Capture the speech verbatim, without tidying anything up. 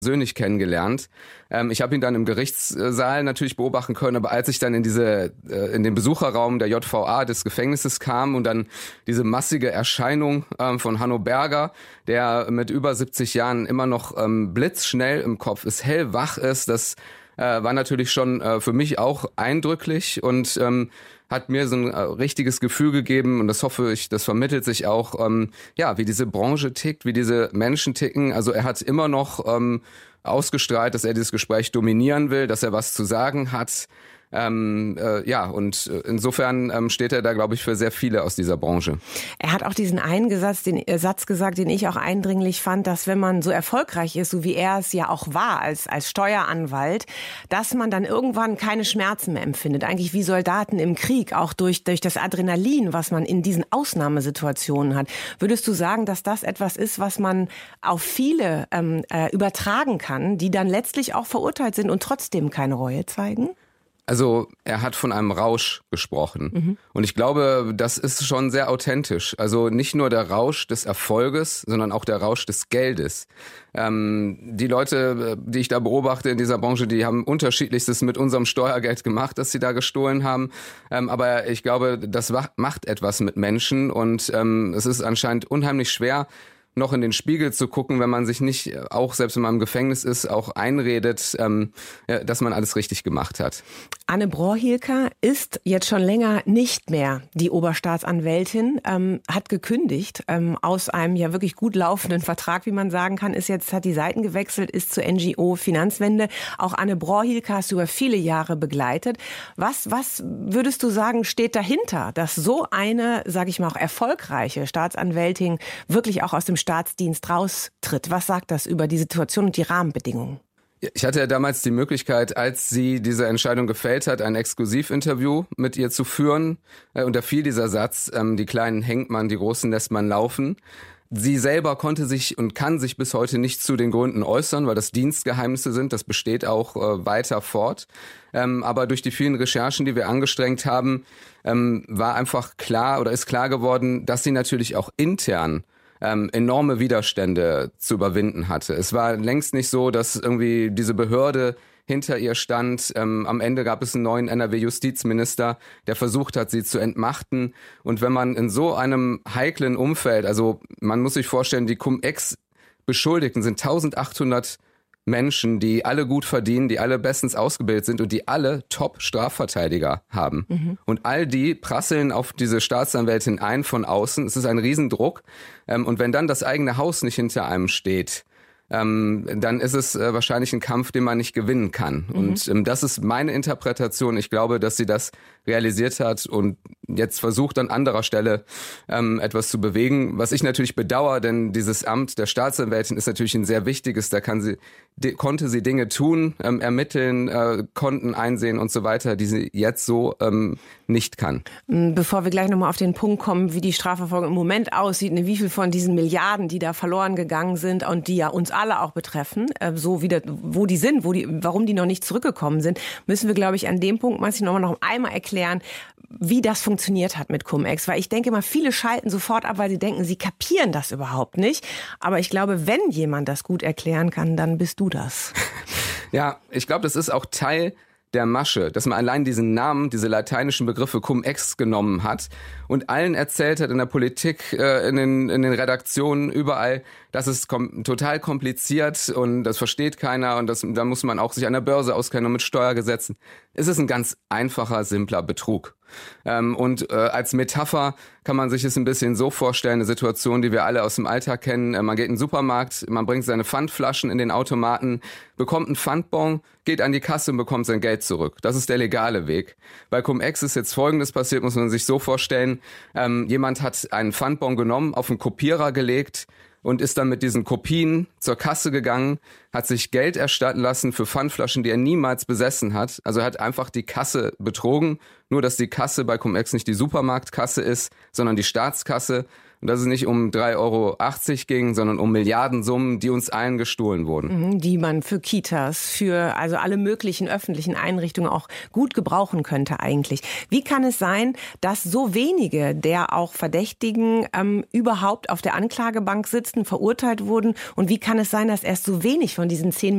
persönlich kennengelernt. Ähm, ich habe ihn dann im Gerichtssaal natürlich beobachten können, aber als ich dann in diese äh, in den Besucherraum der J V A des Gefängnisses kam und dann diese massige Erscheinung ähm, von Hanno Berger, der mit über siebzig Jahren immer noch ähm, blitzschnell im Kopf ist, hellwach ist, das äh, war natürlich schon äh, für mich auch eindrücklich und ähm, hat mir so ein äh, richtiges Gefühl gegeben und das hoffe ich, das vermittelt sich auch, ähm, ja, wie diese Branche tickt, wie diese Menschen ticken. Also er hat immer noch ähm, ausgestrahlt, dass er dieses Gespräch dominieren will, dass er was zu sagen hat. Ähm, äh, ja, und insofern ähm, steht er da, glaube ich, für sehr viele aus dieser Branche. Er hat auch diesen einen Gesatz, den, äh, Satz gesagt, den ich auch eindringlich fand, dass wenn man so erfolgreich ist, so wie er es ja auch war als, als Steueranwalt, dass man dann irgendwann keine Schmerzen mehr empfindet. Eigentlich wie Soldaten im Krieg, auch durch, durch das Adrenalin, was man in diesen Ausnahmesituationen hat. Würdest du sagen, dass das etwas ist, was man auf viele ähm, äh, übertragen kann, die dann letztlich auch verurteilt sind und trotzdem keine Reue zeigen? Also er hat von einem Rausch gesprochen. Mhm. Und ich glaube, das ist schon sehr authentisch. Also nicht nur der Rausch des Erfolges, sondern auch der Rausch des Geldes. Ähm, die Leute, die ich da beobachte in dieser Branche, die haben unterschiedlichstes mit unserem Steuergeld gemacht, das sie da gestohlen haben. Ähm, aber ich glaube, das macht etwas mit Menschen und ähm, es ist anscheinend unheimlich schwer, noch in den Spiegel zu gucken, wenn man sich nicht, auch selbst wenn man im Gefängnis ist, auch einredet, ähm, dass man alles richtig gemacht hat. Anne Brohilka ist jetzt schon länger nicht mehr die Oberstaatsanwältin, ähm, hat gekündigt ähm, aus einem ja wirklich gut laufenden Vertrag, wie man sagen kann, ist jetzt, hat die Seiten gewechselt, ist zur N G O Finanzwende. Auch Anne Brohilka hast du über viele Jahre begleitet. Was, was würdest du sagen, steht dahinter, dass so eine, sage ich mal, auch erfolgreiche Staatsanwältin wirklich auch aus dem Staatsdienst raustritt? Was sagt das über die Situation und die Rahmenbedingungen? Ich hatte ja damals die Möglichkeit, als sie diese Entscheidung gefällt hat, ein Exklusivinterview mit ihr zu führen. Und da fiel dieser Satz, die Kleinen hängt man, die Großen lässt man laufen. Sie selber konnte sich und kann sich bis heute nicht zu den Gründen äußern, weil das Dienstgeheimnisse sind. Das besteht auch äh, weiter fort. Ähm, aber durch die vielen Recherchen, die wir angestrengt haben, ähm, war einfach klar oder ist klar geworden, dass sie natürlich auch intern Ähm, enorme Widerstände zu überwinden hatte. Es war längst nicht so, dass irgendwie diese Behörde hinter ihr stand. Ähm, am Ende gab es einen neuen N R W-Justizminister, der versucht hat, sie zu entmachten. Und wenn man in so einem heiklen Umfeld, also man muss sich vorstellen, die Cum-Ex-Beschuldigten sind eintausendachthundert Menschen, die alle gut verdienen, die alle bestens ausgebildet sind und die alle Top-Strafverteidiger haben. Mhm. Und all die prasseln auf diese Staatsanwältin ein von außen. Es ist ein Riesendruck. Und wenn dann das eigene Haus nicht hinter einem steht, ähm, dann ist es äh, wahrscheinlich ein Kampf, den man nicht gewinnen kann. Mhm. Und ähm, das ist meine Interpretation. Ich glaube, dass sie das realisiert hat und jetzt versucht an anderer Stelle ähm, etwas zu bewegen. Was ich natürlich bedauere, denn dieses Amt der Staatsanwältin ist natürlich ein sehr wichtiges. Da kann sie, die, konnte sie Dinge tun, ähm, ermitteln, äh, Konten einsehen und so weiter, die sie jetzt so ähm, nicht kann. Bevor wir gleich nochmal auf den Punkt kommen, wie die Strafverfolgung im Moment aussieht, wie viel von diesen Milliarden, die da verloren gegangen sind und die ja uns alle auch betreffen, äh, so wieder, wo die sind, wo die, warum die noch nicht zurückgekommen sind, müssen wir, glaube ich, an dem Punkt mal noch, noch einmal erklären, wie das funktioniert hat mit Cum-Ex. Weil ich denke mal, viele schalten sofort ab, weil sie denken, sie kapieren das überhaupt nicht. Aber ich glaube, wenn jemand das gut erklären kann, dann bist du das. Ja, ich glaube, das ist auch Teil der Masche, dass man allein diesen Namen, diese lateinischen Begriffe Cum-Ex genommen hat und allen erzählt hat in der Politik, äh, in den, in den Redaktionen, überall, das ist kom- total kompliziert und das versteht keiner und das, da muss man auch sich an der Börse auskennen und mit Steuergesetzen. Es ist ein ganz einfacher, simpler Betrug. Ähm, und äh, als Metapher kann man sich es ein bisschen so vorstellen, eine Situation, die wir alle aus dem Alltag kennen. Äh, man geht in den Supermarkt, man bringt seine Pfandflaschen in den Automaten, bekommt einen Pfandbon, geht an die Kasse und bekommt sein Geld zurück. Das ist der legale Weg. Bei Cum-Ex ist jetzt Folgendes passiert, muss man sich so vorstellen. Ähm, jemand hat einen Pfandbon genommen, auf einen Kopierer gelegt, und ist dann mit diesen Kopien zur Kasse gegangen, hat sich Geld erstatten lassen für Pfandflaschen, die er niemals besessen hat. Also er hat einfach die Kasse betrogen, nur dass die Kasse bei Cum-Ex nicht die Supermarktkasse ist, sondern die Staatskasse. Und dass es nicht um drei Euro achtzig ging, sondern um Milliardensummen, die uns allen gestohlen wurden. Die man für Kitas, für also alle möglichen öffentlichen Einrichtungen auch gut gebrauchen könnte eigentlich. Wie kann es sein, dass so wenige der auch Verdächtigen ähm, überhaupt auf der Anklagebank sitzen, verurteilt wurden? Und wie kann es sein, dass erst so wenig von diesen zehn